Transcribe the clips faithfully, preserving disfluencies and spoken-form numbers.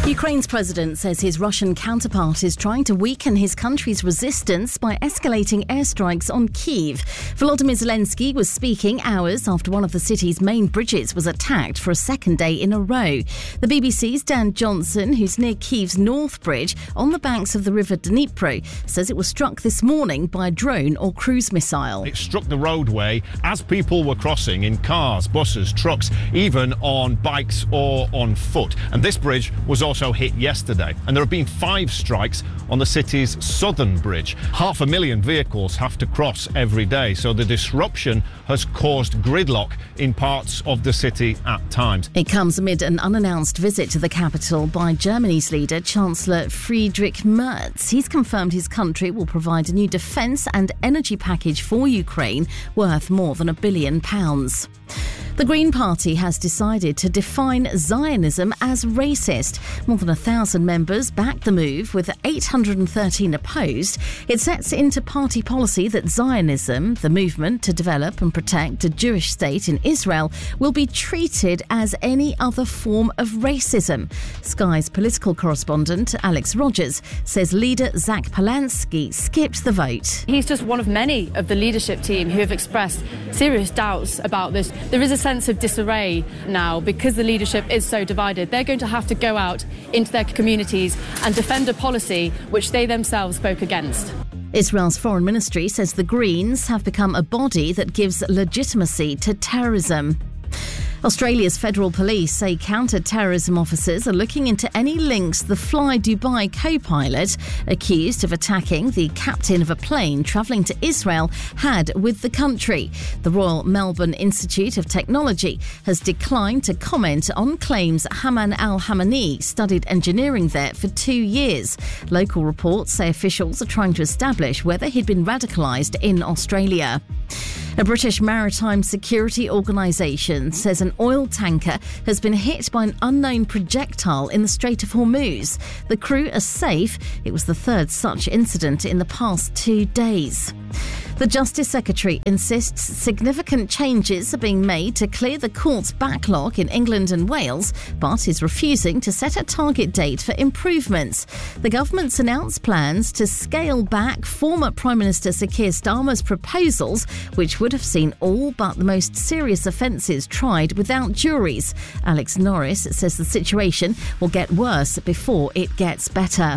Ukraine's president says his Russian counterpart is trying to weaken his country's resistance by escalating airstrikes on Kyiv. Volodymyr Zelensky was speaking hours after one of the city's main bridges was attacked for a second day in a row. The B B C's Dan Johnson, who's near Kyiv's North Bridge on the banks of the river Dnipro, says it was struck this morning by a drone or cruise missile. It struck the roadway as people were crossing in cars, buses, trucks, even on bikes or on foot. And this bridge was also also hit yesterday, and there have been five strikes on the city's southern bridge. Half a million vehicles have to cross every day, so the disruption has caused gridlock in parts of the city at times. It comes amid an unannounced visit to the capital by Germany's leader, Chancellor Friedrich Merz. He's confirmed his country will provide a new defence and energy package for Ukraine worth more than a billion pounds. The Green Party has decided to define Zionism as racist. More than a thousand members backed the move, with eight hundred thirteen opposed. It sets into party policy that Zionism, the movement to develop and protect a Jewish state in Israel, will be treated as any other form of racism. Sky's political correspondent Alex Rogers says leader Zach Polanski skipped the vote. He's just one of many of the leadership team who have expressed serious doubts about this. There is a sense of disarray now because the leadership is so divided. They're going to have to go out into their communities and defend a policy which they themselves spoke against. Israel's foreign ministry says the Greens have become a body that gives legitimacy to terrorism. Australia's federal police say counter-terrorism officers are looking into any links the Fly Dubai co-pilot, accused of attacking the captain of a plane travelling to Israel, had with the country. The Royal Melbourne Institute of Technology has declined to comment on claims Haman al-Hamani studied engineering there for two years. Local reports say officials are trying to establish whether he'd been radicalised in Australia. A British maritime security organisation says an oil tanker has been hit by an unknown projectile in the Strait of Hormuz. The crew are safe. It was the third such incident in the past two days. The Justice Secretary insists significant changes are being made to clear the court's backlog in England and Wales, but is refusing to set a target date for improvements. The government's announced plans to scale back former Prime Minister Sir Keir Starmer's proposals, which would have seen all but the most serious offences tried without juries. Alex Norris says the situation will get worse before it gets better.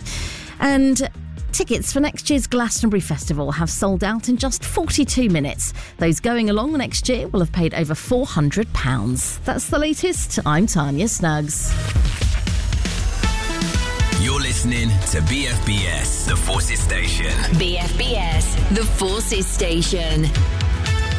And tickets for next year's Glastonbury Festival have sold out in just forty-two minutes. Those going along next year will have paid over four hundred pounds. That's the latest. I'm Tanya Snuggs. You're listening to B F B S, The Forces Station. B F B S, The Forces Station.